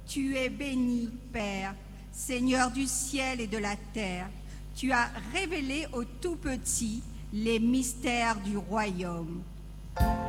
Tu es béni, Père, Seigneur du ciel et de la terre. Tu as révélé aux tout-petits les mystères du royaume.